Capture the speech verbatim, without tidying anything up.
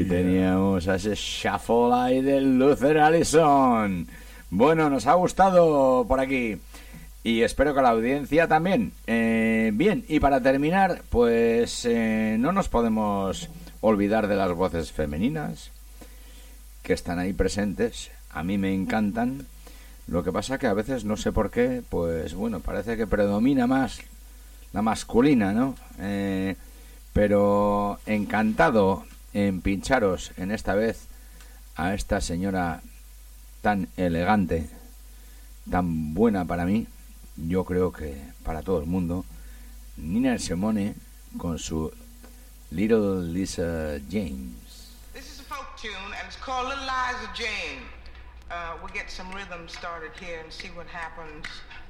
Ahí teníamos a ese shuffle ahí del Luther Allison. Bueno, nos ha gustado por aquí y espero que la audiencia también. Eh, bien, y para terminar, pues eh, no nos podemos olvidar de las voces femeninas que están ahí presentes. A mí me encantan. Lo que pasa que a veces no sé por qué, pues bueno, parece que predomina más la masculina, ¿no? Eh, pero encantado en pincharos en esta vez a esta señora tan elegante, tan buena para mí, yo creo que para todo el mundo, Nina Simone con su Little Lisa James. This is a folk tune and it's called Little Liza Jane. Uh, we'll get some rhythm started here and see what happens.